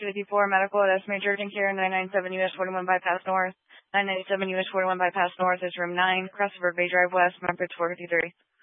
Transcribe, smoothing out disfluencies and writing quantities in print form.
254, medical at Estimated Urgent Care, 997 US 41 Bypass North. 997 US 41 Bypass North is room 9, Crossroad Bay Drive West, Memphis 453.